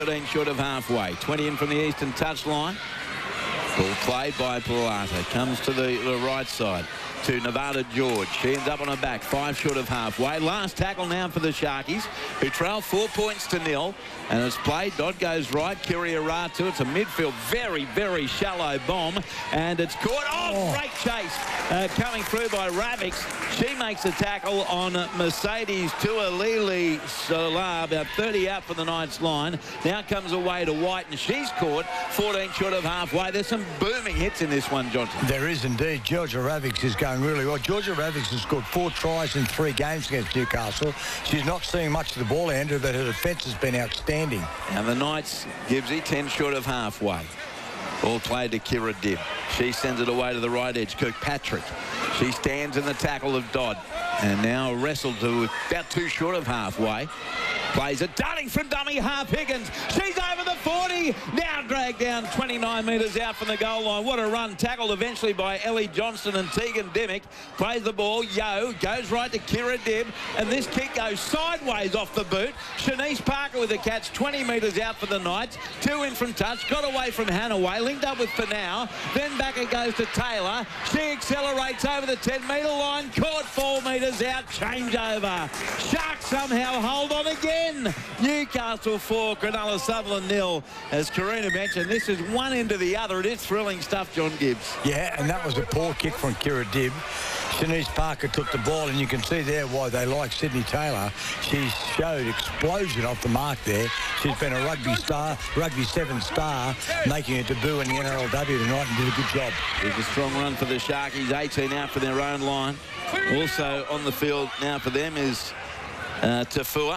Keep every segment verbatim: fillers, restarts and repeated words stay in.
thirteen short of halfway. twenty in from the eastern touchline. Ball played by Pilata. Comes to the, the right side to Nevada George. She ends up on her back. Five short of halfway. Last tackle now for the Sharkies, who trail four points to nil. And it's played. Dodd goes right. Kiriaratu. It's a midfield, very, very shallow bomb. And it's caught. Oh, oh. Great chase uh, coming through by Ravix. She makes a tackle on Mercedes Tualili Solar, about thirty out for the Knights line. Now comes away to White, and she's caught fourteen short of halfway. There's some booming hits in this one, Johnson. There is indeed. Georgia Ravix is going really well. Georgia Ravix has scored four tries in three games against Newcastle. She's not seeing much of the ball, Andrew, but her defence has been outstanding. And the Knights, Gibbsy, ten short of halfway. Ball played to Kira Dibb. She sends it away to the right edge. Kirkpatrick. She stands in the tackle of Dodd. And now wrestled to about two short of halfway. Plays it. Darting from dummy half. Higgins. She's over the forty. Now dragged down twenty-nine metres out from the goal line. What a run. Tackled eventually by Ellie Johnston and Tegan Dimmick. Plays the ball. Yo goes right to Kira Dibb. And this kick goes sideways off the boot. Shanice Parker with a catch twenty metres out for the Knights. Two in from touch. Got away from Hanaway. Linked up with Fanau. Then back it goes to Taylor. She accelerates over the ten metre line. Caught four metres out. Changeover. Sharks somehow hold on again. Newcastle four, Cronulla Sutherland nil. As Karina mentioned, this is one end to the other. It is thrilling stuff, John Gibbs. Yeah, and that was a poor kick from Kira Dibb. Shanice Parker took the ball, and you can see there why they like Sydney Taylor. She showed explosion off the mark there. She's been a rugby star, rugby seven star, making a debut in the N R L W tonight and did a good job. It's a strong run for the Sharkies, eighteen out for their own line. Also on the field now for them is uh, Tafua.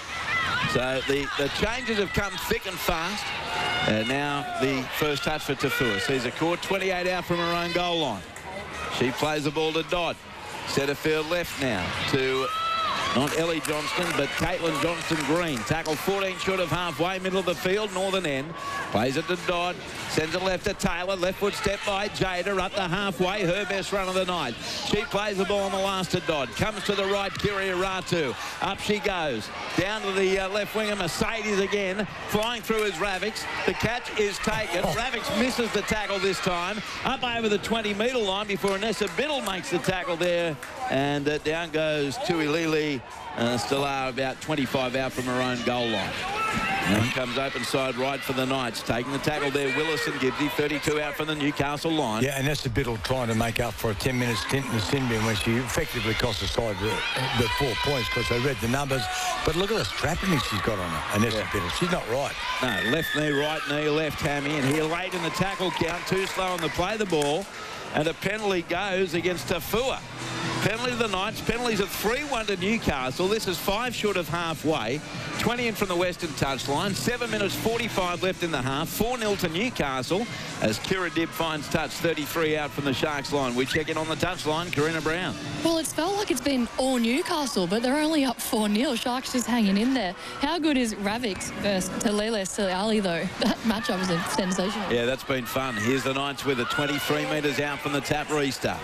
So the, the changes have come thick and fast. And now the first touch for Tafua. Sees a court, twenty-eight out from her own goal line. She plays the ball to Dodd. Centre field left now to not Ellie Johnston, but Caitlin Johnston-Green. Tackled fourteen short of halfway, middle of the field, northern end. Plays it to Dodd. Sends it left to Taylor. Left foot step by Jada up to halfway. Her best run of the night. She plays the ball on the last to Dodd. Comes to the right, Kiriaratu. Up she goes. Down to the uh, left winger, Mercedes again. Flying through is Ravix. The catch is taken. Ravix misses the tackle this time. Up over the twenty metre line before Anessa Biddle makes the tackle there. And uh, down goes Tuilili uh, Stellar, about twenty-five out from her own goal line. Now comes open side right for the Knights. Taking the tackle there, Willison Gibbsy, thirty-two out from the Newcastle line. Yeah, and Anessa Biddle trying to make up for a ten minute stint in the sin bin when she effectively cost the side the, the four points because they read the numbers. But look at the strapping she's got on her, Anessa yeah. Biddle. She's not right. No, left knee, right knee, left hammy, and here late in the tackle count, too slow on the play the ball. And a penalty goes against Tafua. Penalty to the Knights. Penalties are three one to Newcastle. This is five short of halfway. twenty in from the western touchline. seven minutes forty-five left in the half. four nil to Newcastle as Kira Dibb finds touch. thirty-three out from the Sharks line. We check in on the touchline. Karina Brown. Well, it's felt like it's been all Newcastle, but they're only up four nil. Sharks just hanging in there. How good is Ravix versus Talila Siliali, though? That matchup is sensational. Yeah, that's been fun. Here's the Knights with it. twenty-three metres out from the tap restart.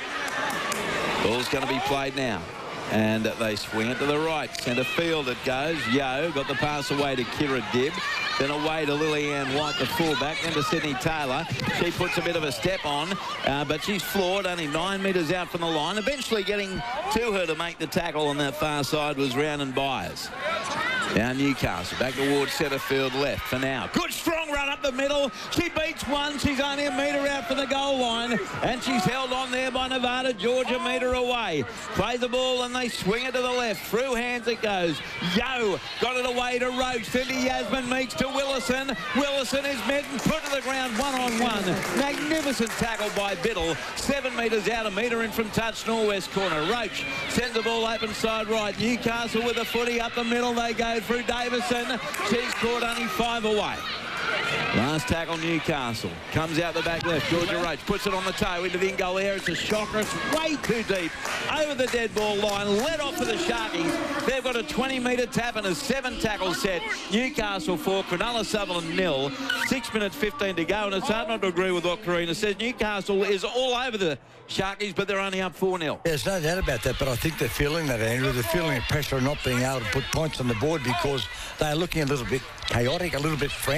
Ball's going to be played now. And they swing it to the right. Centre field it goes. Yo got the pass away to Kira Dibb. Then away to Lillian White, the fullback. Then to Sydney Taylor. She puts a bit of a step on, uh, but she's floored. Only nine metres out from the line. Eventually getting to her to make the tackle on that far side was Rhiannon Byers. Now Newcastle back towards centre field left for now. Good strong run up the middle. She beats one. She's only a metre out from the goal line. And she's held on there by Nevada George, a metre away. Play the ball and they swing it to the left. Through hands it goes. Yo got it away to Roach. Cindy Yasmin meets to Willison. Willison is met and put to the ground one on one. Magnificent tackle by Biddle. Seven metres out, a metre in from touch, northwest corner. Roach sends the ball open side right. Newcastle with a footy up the middle. They go through Davison. She's caught only five away. Last tackle, Newcastle. Comes out the back left. Georgia Roach puts it on the toe into the in-goal area. It's a shocker. It's way too deep. Over the dead ball line. Led off for the Sharkies. They've got a twenty metre tap and a seven tackle set. Newcastle four, Cronulla Sutherland nil. Six minutes fifteen to go. And it's hard not to agree with what Karina says. Newcastle is all over the Sharkies, but they're only up four nil. There's no doubt about that, but I think they're feeling that, Andrew. They're feeling the pressure of not being able to put points on the board because they're looking a little bit chaotic, a little bit frantic.